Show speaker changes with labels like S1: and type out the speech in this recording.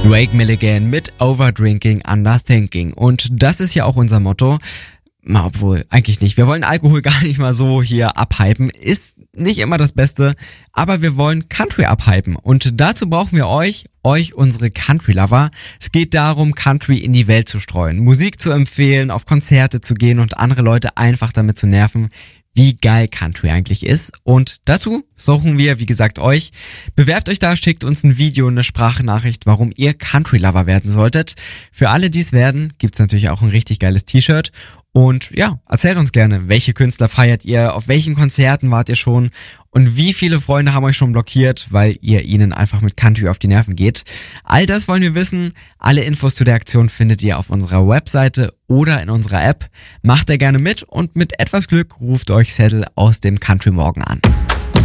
S1: Drake Milligan mit Overdrinking, Underthinking. Und das ist ja auch unser Motto. Obwohl, eigentlich nicht. Wir wollen Alkohol gar nicht mal so hier abhypen. Ist nicht immer das Beste, aber wir wollen Country abhypen. Und dazu brauchen wir euch unsere Country-Lover. Es geht darum, Country in die Welt zu streuen, Musik zu empfehlen, auf Konzerte zu gehen und andere Leute einfach damit zu nerven, wie geil Country eigentlich ist. Und dazu suchen wir, wie gesagt, euch. Bewerbt euch da, schickt uns ein Video, eine Sprachnachricht, warum ihr Country-Lover werden solltet. Für alle, die es werden, gibt's natürlich auch ein richtig geiles T-Shirt. Und ja, erzählt uns gerne, welche Künstler feiert ihr, auf welchen Konzerten wart ihr schon und wie viele Freunde haben euch schon blockiert, weil ihr ihnen einfach mit Country auf die Nerven geht. All das wollen wir wissen. Alle Infos zu der Aktion findet ihr auf unserer Webseite oder in unserer App. Macht da gerne mit und mit etwas Glück ruft euch Cedel aus dem Country Morgen an.